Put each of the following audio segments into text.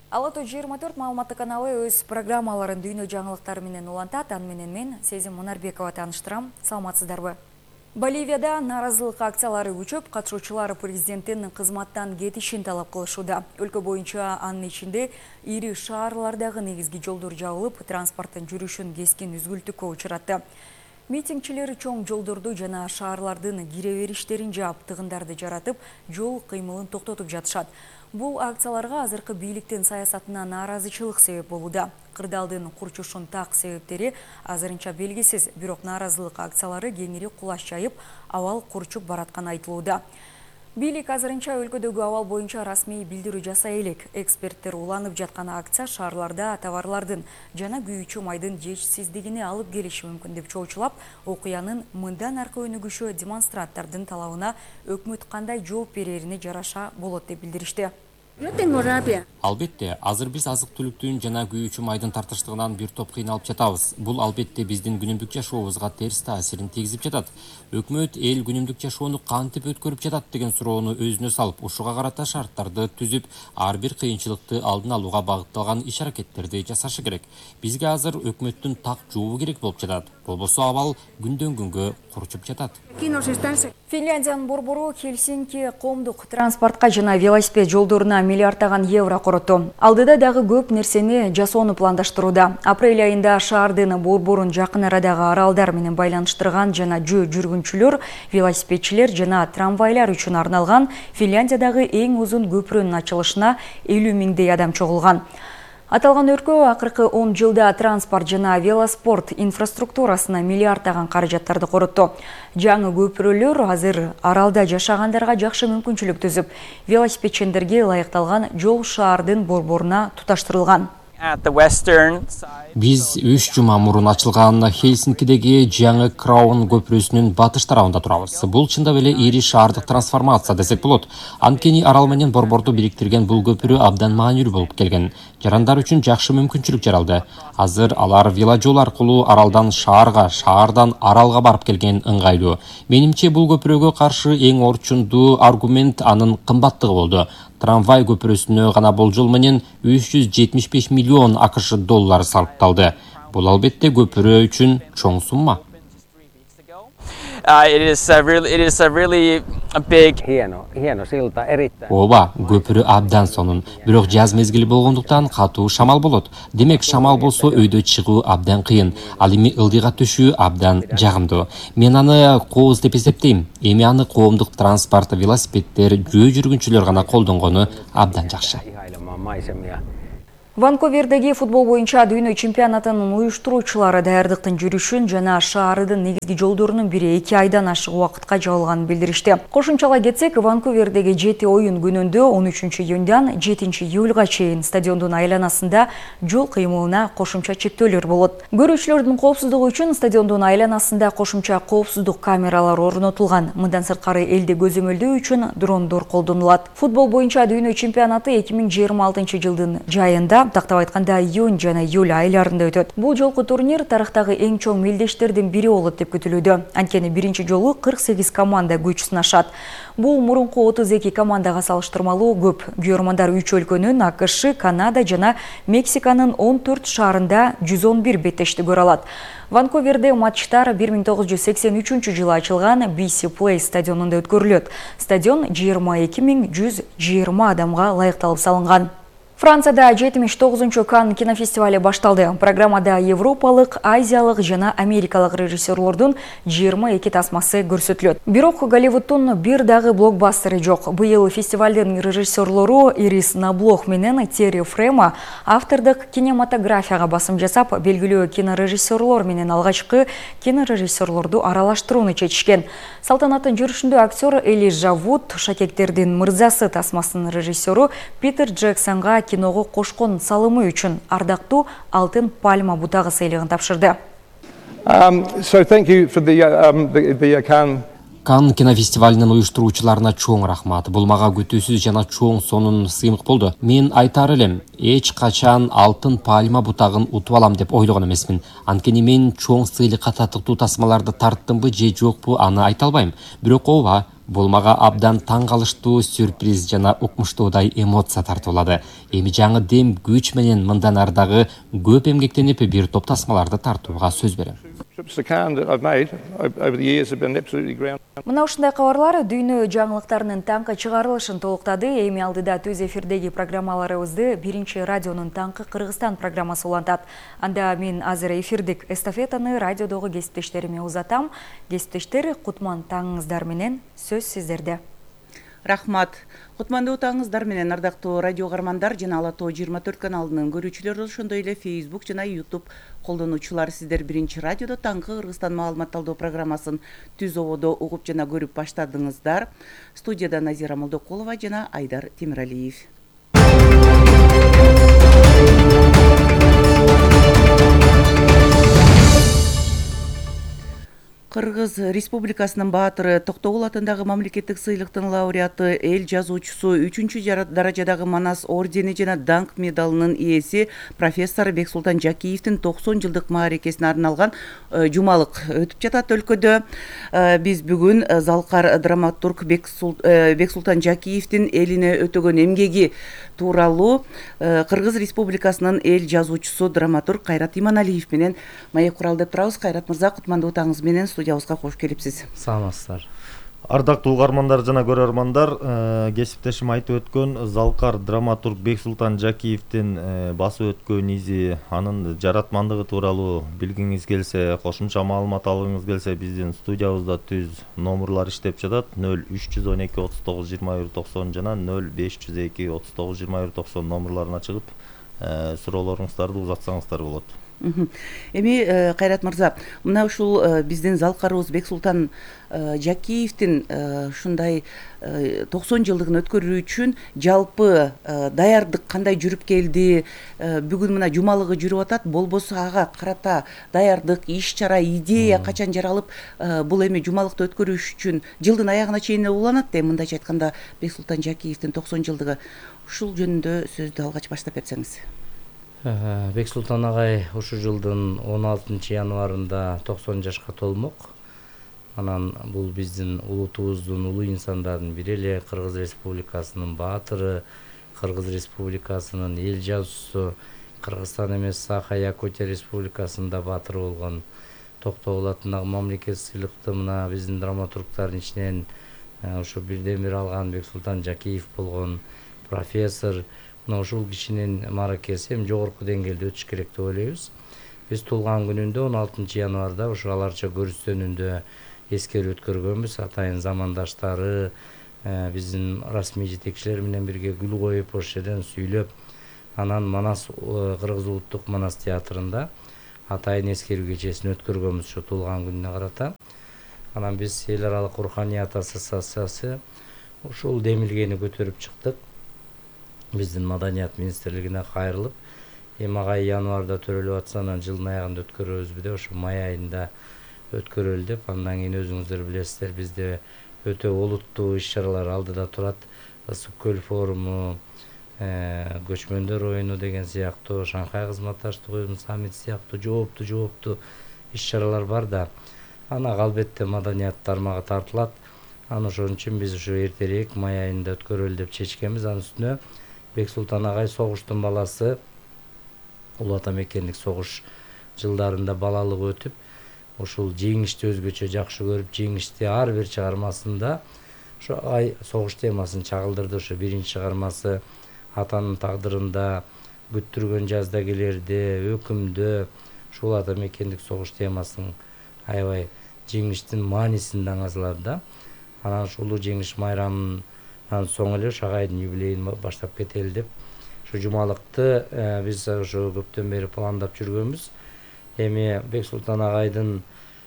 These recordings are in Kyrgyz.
Алату 24 маалыматтык каналы өз программаларын дүйнө жаңылыктары менен улантат. Аны менен мен Сезим Мунарбекова тааныштырам. Саламатсыздарбы? Боливияда нааразылык акциялары күчөп, катышуучулар президенттин кызматтан кетишин талап кылышууда. Өлкө боюнча анын ичинде ири шаарлардагы негизги жолдор жабылып, транспорттун жүрүшүн кескин үзгүлтүккө учуратты. Митингчилер чоң жолдорду жана шаарлардын кире бериштерин жаап, тыгындарды жаратып, жол кыймылын токтотуп жатышат. Бул акцияларга азыркы бийликтин саясатына нааразычылык себеп болууда. Кырдаалдын курчушун так себептери азырынча белгисиз, бирок нааразылык акциялары кеңири кулаш жайып, абал курчуп баратканы айтылууда. Бийлик азырынча өлкөдөгү абал боюнча расмий билдирүү жасай элек. Эксперттер уланып жаткан акция шаарларда товарлардын жана күйүүчү майдын жетишсиздигине алып келиши мүмкүн деп чоочулап, окуянын мындан аркы өнүгүшү демонстранттардын талабына өкмөт кандай жооп берерине жараша болот деп билдиришти. Албетте, азыр биз азык-түлүктүн жана күйүүчү майдын тартыштыгынан бир топ кыйналып жатабыз. Бул албетте биздин күнүмдүк жашообузга терс таасирин тийгизип жатат. Өкмөт эл күнүмдүк жашоону кантип өткөрүп жатат деген суроону өзүнө салып, ушуга карата шарттарды түзүп, ар бир кыйынчылыкты алдын алууга багытталган иш-аракеттерди жасашы керек. Бизге азыр өкмөттүн так жообу керек болуп жатат. Болбосо абал күндөн күнгө курчуп жатат. Финляндиянын борбору Хельсинки коомдук транспортко жана велосипед жолдоруна миллиарддаган евро коротту. Алдыда дагы көп нерсени жасоону пландаштырууда. Апрель айында шаардын борборун жакын арадагы аралдар менен байланыштырган жана жүргүнчүлөр, велосипедчилер жана трамвайлар үчүн арналган Финляндиядагы эң узун көпүрөнүн ачылышына 50 миңдей адам чогулган. Аталган өркөө акыркы 10 жылда транспорт жана велоспорт инфраструктурасына миллиарддаган каражаттарды коротту. Жаңы көпүрөлөр азыр аралда жашагандарга жакшы мүмкүнчүлүк түзүп, велосипедчилерге ылайыкталган жол шаардын борборуна туташтырылган. Биз 3 жума мурун ачылган Хельсинкидеги жаңы Краун көпүрөсүнүн батыш тарабында турабыз. Бул чындап эле ири шаардык трансформация десек болот. Анткени арал менен борборду бириктирген бул көпүрө абдан маанилүү болуп келген. Жарандар үчүн жакшы мүмкүнчүлүк жаралды. Азыр алар веложол аркылуу аралдан шаарга, шаардан аралга барып келген ыңгайлуу. Менимче бул көпүрөгө каршы эң орчундуу аргумент анын кымбаттыгы болду. Трамвай көпүрөсүнө гана болжол менен 375 миллион АКШ доллары сарпталды. Бул албетте көпүрө үчүн чоң сумма. Ооба, көпүрө абдан сонун. Бирок жаз мезгили болгондуктан катуу шамал болот. Демек, шамал болсо өйдө чыгуу абдан кыйын. Ал эми ылдыйга түшүү абдан жагымдуу. Мен аны кооз деп эсептейм. Эми аны коомдук транспорт, велосипеддер, жүргүнчүлөр гана колдонгону абдан жакшы. Ванкувердеги футбол боюнча дүйнө чемпионатынын уюштуруучулары даярдыктын жүрүшүн жана шаардын негизги жолдорунун бири 2 айдан ашык убакытка жабылганын билдиришти. Кошумчалай кетсек, Ванкувердеги 7 оюн күнүндө 13 июндан 7 июлга чейин стадиондун айланасында жол кыймылына кошумча чектөөлөр болот. Көрүүчүлөрдүн коопсуздугу үчүн стадиондун айланасында кошумча коопсуздук камералары орнотулган. Мындан сырткары элди көзөмөлдөө үчүн дрондор колдонулат. Футбол боюнча дүйнө чемпионаты 2026 жылдын жайында, тактап айтканда июнь жана июль айларында өтөт. Бул жолку турнир тарыхтагы эң чоң мелдештердин бири болот деп күтүлүүдө. Анткени биринчи жолу 48 команда күч сынашат. Бул мурунку 32 командага салыштырмалуу көп. Күйөрмандар 3 өлкөнүн АКШ, Канада жана Мексиканын 14 шаарында 111 беттештик көрө алат. Ванкуверде матчтар 1983 жылы ачылган BC Place стадионунда өткөрүлөт. Стадион 22.120 адамга ылайыкталып салынган. Францияда 79-чу Канн кинофестивали башталды. Программада европалык, азиялык жана америкалык режиссерлордун 22 тасмасы көрсөтүлөт. Бирок Голливудтун бир дагы блокбастери жок. Быйыл фестивалдын режиссерлору Ирис Наблох менен Терри Фрема автордук кинематографияга басым жасап, белгилүү кинорежиссерлор менен алгачкы кинорежиссерлорду аралаштырууну чечишкен. Салтанаттын жүрүшүндө актер Элижа Вуд, Шакектердин мырзасы тасмасынын режиссеру Питер Джексонго киного кошкон салымы үчүн ардактуу алтын пальма бутагы сыйлыгын тапшырды. Канн кинофестивалинин уюштуруучуларына чоң рахмат. Бул мага күтүүсүз жана чоң сонун сыймык болду. Мен айтар элем, эч качан алтын пальма бутагын утуп алам деп ойлогон эмесмин. Анткени мен чоң сыйлыкка татыктуу тасмаларды тарттымбы же жокпу аны айта албайм. Бирок ооба, бул мага абдан таң калыштуу, сюрприз жана укмуштуудай эмоция тартуулады. Эми жаңы дем күч менен мындан ары дагы көп эмгектенип бир топ тасмаларды тартууга сөз берем. Мына ушундай кабарлар дүйнө жаңылыктарынын таңкы чыгарылышын толуктады. Эми алдыда түз эфирдеги программаларыбызды биринчи радионун таңкы Кыргызстан программасы улантат. Анда мен азыр эфирдик эстафетаны радиодогу кесиптештериме узатам. Кесиптештер, кутман таңыңыздар менен, сөз сиздерде. Рахмат. Кутмандуу таңыңыздар менен ардактуу радио каармандар жана Ала Тоо 24 каналынын көрүүчүлөрү, ошондой эле Facebook жана YouTube колдонуучулар, сиздер биринчи радиодо таңкы Кыргызстан маалымат талдоо программасын түз ободо угуп жана көрүп баштадыңыздар. Студияда Назира Молдокулова жана Айдар Темиралиев. Кыргыз Республикасынын баатыры, Токтогул атындагы мамлекеттик сыйлыктын лауреаты, эл жазуучусу, 3 даражадагы Манас ордени жана даңк медалынын ээси профессор Бексултан Жакиевдин 90 жылдык мааракесине арналган жумалык өтүп жатат өлкөдө. Биз бүгүн залкар драматург Бексултан Жакиевдин элине өтөгөн эмгеги тууралуу Кыргыз Республикасынын эл жазуучусу драматург Кайрат Иманалиев менен маек куралдап турабыз. Кайрат мырза, кутмандуу таңыңыз менен студиябызга кош келипсиз. Саламатсыздар. Ардактуу угармандар жана көрөрмандар, кесиптешим айтып өткөн залкар драматург Бексултан Жакиевдин басып өткөн изи, анын жаратмандыгы тууралуу билгиңиз келсе, кошумча маалымат алгыңыз келсе, биздин студиябызда түз номурлар иштеп жатат. 0312 39 21 90 жана 0502 39 21 90 номурларына чыгып, суроолоруңуздарды узатсаңыздар болот. Эми Кайрат мырза, мына ушул биздин залкарыбыз Бексултан Жакиевдин ушундай 90 жылдыгын өткөрүү үчүн жалпы даярдык кандай жүрүп келди? Бүгүн мына жумалыгы жүрүп атат. Болбосо ага карата даярдык, иш чара, идея качан жаралып, бул эми жумалыкты өткөрүш үчүн жылдын аягына чейин уланат да, мындайча айтканда Бексултан Жакиевдин 90 жылдыгы. Ушул жөнүндө сөздү алгач баштап берсеңиз. Бексултан агай ушу жылдын 16 январында 90 жашка толмок. Анан бул биздин улутубуздун, улуу инсандардын бири эле, Кыргыз Республикасынын баатыры, Кыргыз Республикасынын эл жазуусу, Кыргызстан эмес Саха-Якутия Республикасында баатыры болгон Токтогул атындагы мамлекеттик сыйлыкты мына биздин драматургдардын ичинен ушу бирден бир алган Бексултан Жакиев болгон профессор. Ушул кишинин мааракеси эми жогорку деңгээлде өтүш керек деп ойлойбуз. Биз туулган күнүндө 16 январда ушу аларча көрүстөнүндө эскерип өткөргөнбүз. Атайын замандаштары, биздин расмий жетекчилер менен бирге гүл коюп, ошол жерден сүйлөп, анан Манас Кыргыз улуттук Манас театрында атайын эскерүү кечесин өткөргөнбүз ушу туулган күнүнө карата. Анан биз эл аралык руханият ассоциациясы ушул демилгени көтөрүп чыктык. Биздин Маданият министрлигине кайрылып, эми агай январда төрөлүп атса, анан жылдын аягында өткөрөбүзбү деп, ошо май айында өткөрөлү деп. Андан кийин өзүңүздөр билесиздер, бизде өтө олуттуу иш-чаралар алдыда турат. Ысык көл форуму, көчмөндөр оюну деген сыяктуу, Шанхай кызматташтык уюму саммити сыяктуу жооптуу иш-чаралар бар да. Ага албетте маданият тармагы тартылат. Аны ошон үчүн биз ушу эртерээк май айында өткөрөлү деп чечкенбиз. Анын үстүнө Бексултан агай согуштун баласы, улуу ата мекендик согуш жылдарында балалык өтүп, ушул жеңишти өзгөчө жакшы көрүп, жеңишти ар бир чыгармасында ошо агай согуш темасын чагылдырды. Ошо биринчи чыгармасы атанын тагдырында, күттүргөн жаздагилерде, өкүмдө ушул ата мекендик согуш темасын аябай жеңиштин маанисин даңазалады да. Анан ушул жеңиш майрамын соң эле ошо агайдын юбилейин баштап кетели деп ушу жумалыкты биз ушу көптөн бери пландап жүргөнбүз. Эми Бексултан агайдын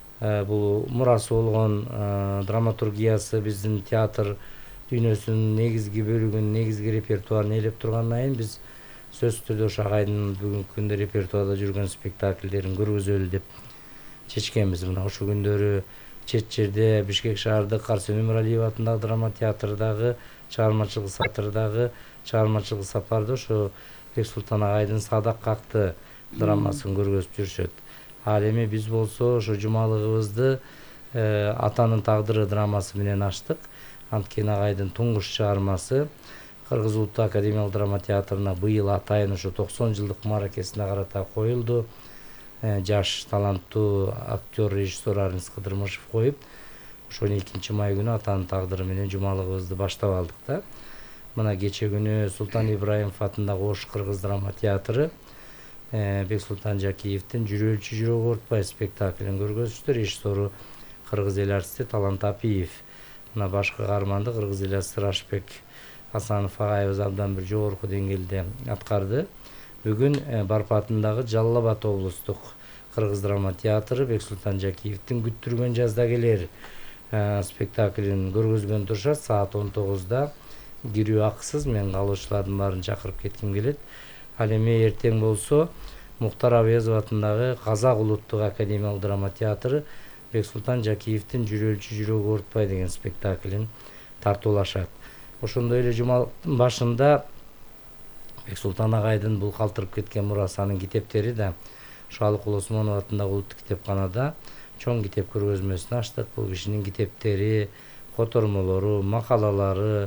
бул мурасы болгон драматургиясы биздин театр дүйнөсүнүн негизги бөлүгүн, негизги репертуарын ээлеп тургандан кийин биз сөзсүз түрдө ошо агайдын бүгүнкү күндө репертуарда жүргөн спектакльдерин көргөзөлү деп чечкенбиз. Мына ушул күндөрү чет жерде Бишкек шаардык Арсен Өмүралиев атындагы драма театрдагы чыгармачылык сапарда ошо Бексултан агайдын Садак какты драмасын көргөзүп жүрүшөт. Ал эми биз болсо ошо жумалыгыбызды Атанын тагдыры драмасы менен ачтык. Анткени агайдын туңгуш чыгармасы Кыргыз Улуттук академиялык драма театрына быйыл атайын ошо 90 жылдык мааракесине карата коюлду. Жаш таланттуу актер, режиссер Арнис Кыдырмышев коюп, ошо 12 май күнү Атанын тагдыры менен жумалыгыбызды баштап алдык да. Мына кече күнү Султан Ибраимов атындагы Ош Кыргыз драма театры Бексултан Жакиевдин Жүрөлчү жүрөгү оорутпайт спектаклин көргөзүштү. Режиссеру Кыргыз эл артисти Талант Апиев. Мына башкы каарманды Кыргыз эл артисти Рашбек Асанов агайыбыз абдан бир жогорку деңгээлде аткарды. Бүгүн Барпатындагы Жалал Абад облустук Кыргыз драма театры Бексултан Жакиевдин Күттүргөн жазда келер спектаклин көргөзгөн турушат. Саат 19-да кирүү акысыз. Мен калуучулардын баарын чакырып кетким келет. Ал эми эртең болсо Муктар Абезов атындагы Казак улуттук академиялык драма театры Бексултан Жакиевдин Жүрөлчү жүрөгү оорутпайт деген спектаклин тартуулашат. Ошондой эле жумалыктын башында Бексултан агайдын бул калтырып кеткен мурасанын китептери да Шалыкул Осмонов атындагы улуттук китепканада чоң китеп көргөзмөсүн ачтык. Бул кишинин китептери, котормолору, макалалары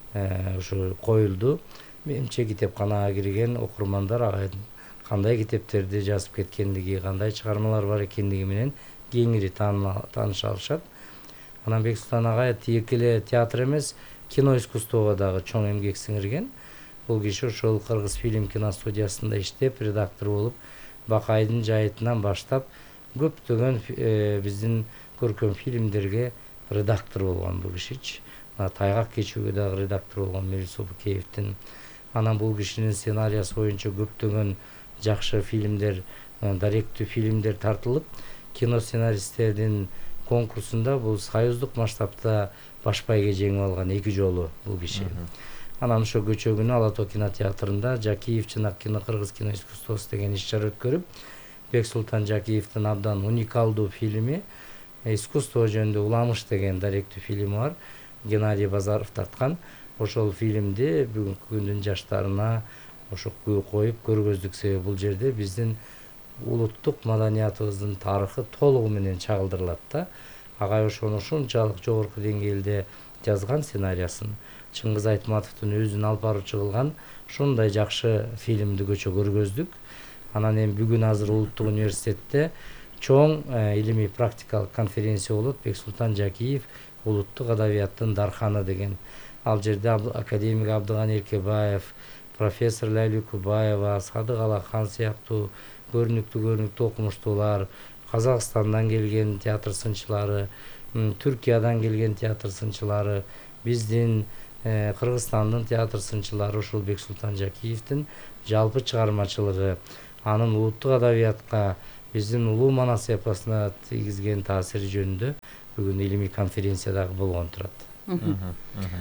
ушу коюлду. Менимче китепканага кирген окурмандар агайдын кандай китептерди жазып кеткендиги, кандай чыгармалар бар экендиги менен кеңири тааныша алышат. Анан Бексултан агай тек эле театр эмес, кино искусствого дагы чоң эмгек сиңирген. Бул киши ошол Кыргыз фильм киностудиясында иштеп, редактор болуп, Бакайдын жайытынан баштап көптөгөн биздин көркөм фильмдерге редактор болгон бул кишичи. Тайгак кечүүгө дагы редактор болгон Мирис Собукеевдин. Анан бул кишинин сценариясы боюнча көптөгөн жакшы фильмдер, даректүү фильмдер тартылып, кино сценаристтердин конкурсунда бул союздук масштабта баш байге жеңип алган 2 жолу бул киши. Анан ошо көчө күнү Ала Тоо кинотеатрында Жакиев Чынак кино Кыргыз кино искусствосу деген иш-чара өткөрүп, Бексултан Жакиевдин абдан уникалдуу фильми искусство жөнүндө Уламыш деген даректүү фильми бар. Геннадий Базаров тарткан. Ошол фильмди бүгүнкү күндүн жаштарына ошо коюп көргөздүк. Себеби бул жерде биздин улуттук маданиятыбыздын тарыхы толугу менен чагылдырылат да. Агай ошону ушунчалык жогорку деңгээлде жазган сценариясын. Чыңгыз Айтматовдун өзүн алып баруучу кылган ушундай жакшы фильмди көчө көргөздүк. Анан эми бүгүн азыр Улуттук университетте чоң илимий практикалык конференция болот. Бексултан Жакиев улуттук адабияттын дарханы деген. Ал жерде академик Абдыган Эркебаев, профессор Ләйлү Кубаева, Садык Алахан сыяктуу көрүнүктүү окумуштуулар, Казакстандан келген театр сынчылары, Түркиядан келген театр сынчылары, биздин Кыргызстандын театр сынчылары ушул Бексултан Жакиевдин жалпы чыгармачылыгы, анын улуттук адабиятка, биздин улуу Манас эпосуна тийгизген таасири жөнүндө бүгүн илимий конференция дагы болгон турат.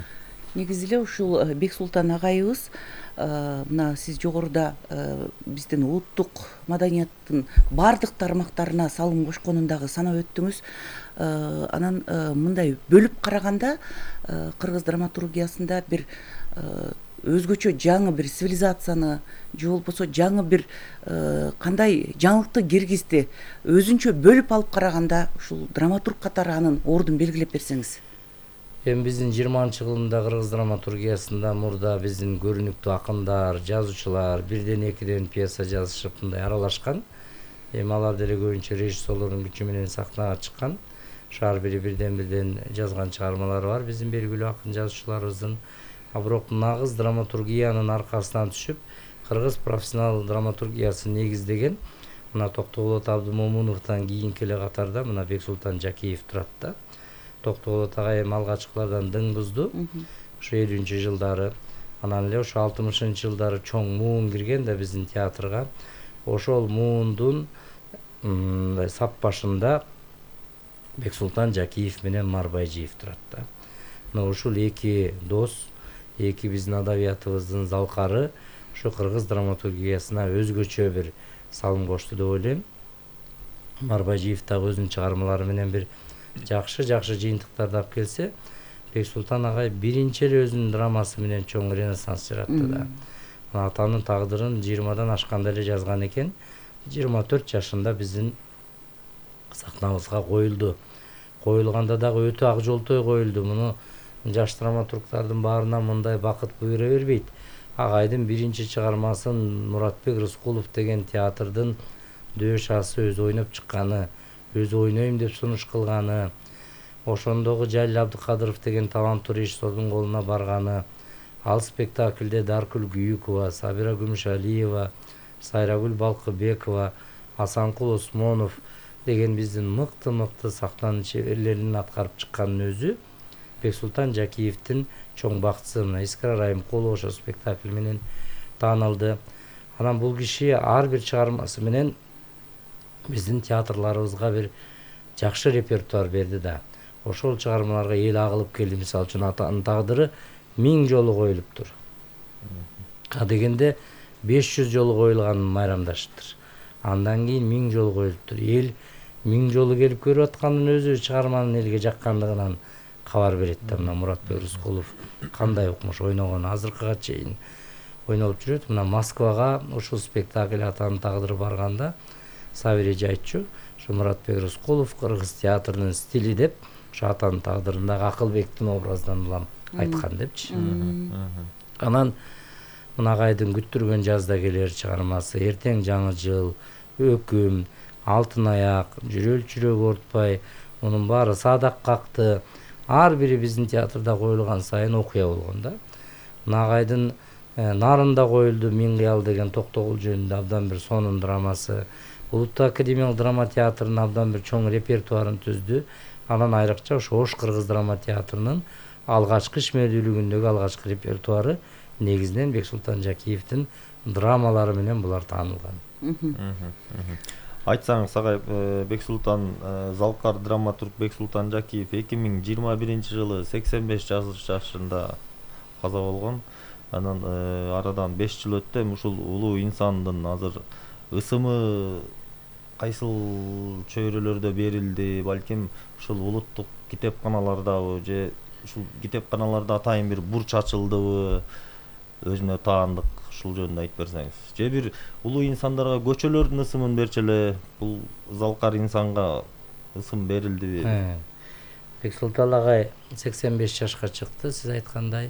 Негизи эле ушул Бексултан агайыбыз мына сиз жогоруда биздин улуттук маданияттын бардык тармактарына салым кошконун дагы санап өттүңүз. Анан мындай бөлүп караганда кыргыз драматургиясында бир өзгөчө жаңы бир цивилизацияны же болбосо жаңы бир кандай жаңылыкты киргизди өзүнчө бөлүп алып караганда ушул драматург катары анын ордун белгилеп берсеңиз. Эми биздин 20-жылында кыргыз драматургиясында мурда биздин көрүнүктүү акындар, жазуучулар бирден экиден пьеса жазышып мындай аралашкан. Эми алар деле көбүнчө режиссерлордун күчү менен сахнага чыккан. Ар бири бирден жазган чыгармалары бар биздин белгилүү акын жазуучуларыбыздын. Бирок нагыз драматургиянын аркасынан түшүп, кыргыз профессионал драматургиясын негиздеген мына Токтогулот Абдымомуновдон кийинки эле катарда мына Бексултан Жакиев турат да. Токтогулот агай эми алгачкылардан дың бузду. Ошо 50-жылдары, анан эле ошо 60-жылдары чоң муун кирген да биздин театрга. Ошол муундун сап башында Бексултан Жакиев менен Марбайжиев турат да. Мына ушул эки дос, эки биздин адабиятыбыздын залкары ошо кыргыз драматургиясына өзгөчө бир салым кошту деп ойлойм. Марбайжиев дагы өзүнүн чыгармалары менен бир жакшы жыйынтыктарды алып келсе, Бексултан агай биринчи эле өзүнүн драмасы менен чоң ренессанс жаратты да. атанын тагдырын 20-дан ашканда эле жазган экен. 24 жашында биздин сахнабызга коюлду. Коюлганда дагы өтө ак жолтой коюлду. Муну жаш драматургдардын баарына мындай бакыт буйра бербейт. Агайдын биринчи чыгармасын Муратбек Рыскулов деген театрдын дөшасы өзү ойноп чыкканы, өзү ойнойм деп сунуш кылганы, ошондогу Жалил Абдыкадыров деген таланттуу режиссердун колуна барганы, ал спектакльде Даркүл Күйүкова, Сабира Күмүшалиева, Сайрагүл Балкыбекова, Асанкул Осмонов деген биздин мыкты сахнанын чеберлеринин аткарып чыкканын өзү Бексултан Жакиевдин чоң бактысы. Мына Искра Райымкулова ошо спектакль менен таанылды. Анан бул киши ар бир чыгармасы менен биздин театрларыбызга бир жакшы репертуар берди да. Ошол чыгармаларга эл агылып келди. Мисалы үчүн Атанын тагдыры 1000 жолу коюлуптур. Дегенде 500 жолу коюлганын майрамдаштыр. Андан кийин 1000 жолу коюлуптур. Эл 1000 жолу келип көрүп аткандын өзү чыгарманын элге жаккандыгынан кабар берет да. Мына Муратбек Рыскулов кандай укмуш ойногон азыркыга чейин ойнолуп жүрөт. Мына Москвага ушул спектакль Атанын тагдыры барганда Сабир эже айтчу, ушу Муратбек Рыскулов кыргыз театрынын стили деп, ушу Атанын тагдырындагы Акылбектин образынан улам айткан депчи. Анан мына агайдын күттүргөн жазда келер чыгармасы, Эртең жаңы жыл, Өкүм, Алтын аяк, Жүрөл жүрөк ортпай, мунун баары Садак какты, ар бири биздин театрда коюлган сайын окуя болгон да. Мына агайдын Нарында коюлду Миң кыял деген Токтогул жөнүндө абдан бир сонун драмасы. Улуттуу академиялык драма театрынын абдан бир чоң репертуарын түздү. Анан айрыкча ошо Ош кыргыз драма театрынын алгачкы ишмердүүлүгүндөгү алгачкы репертуары негизинен Бексултан Жакиевдин драмалары менен булар таанылган. Айтсаңыз агай, Бексултан залкар драматург Бексултан Жакиев 2021 жылы 85 жашында каза болгон. Анан арадан 5 жыл өттү. Ушул улуу инсандын азыр ысымы кайсыл чөйрөлөрдө берилди? Балким ушул улуттук китепканалардабы же ушул китепканаларда атайын бир бурч ачылдыбы? Өзүнө таандык ушул жөнүндө айтып берсеңиз. Же бир улуу инсандарга көчөлөрдүн ысымын берчү эле бул залкар инсанга ысым берилдиби? Бексултан агай 85 жашка чыкты. Сиз айткандай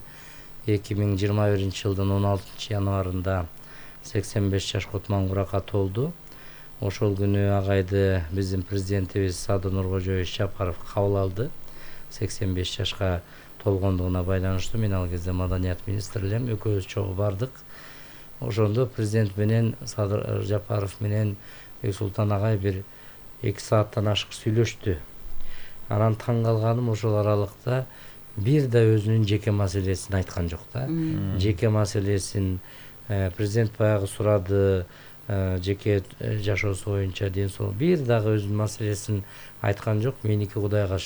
2021 жылдын 16 январында 85 жашка Отман-Курака толду. Ошол күнү агайды биздин президентибиз Садыр Нуркожоевич Жапаров кабыл алды. 85 жашка толгондугуна байланыштуу. Мен ал кезде маданият министри элем, экөөбүз чогуу бардык. Ошондо президент менен Садыр Жапаров менен Бексултан агай бир 2 сааттан ашык сүйлөштү. Анан таң калганым ошол аралыкта бир да өзүнүн жеке маселесин айткан жок да. Жеке маселесин президент баягы сурады, жеке жашоосу боюнча ден соолук, бир дагы өзүнүн маселесин айткан жок. Меники Кудайга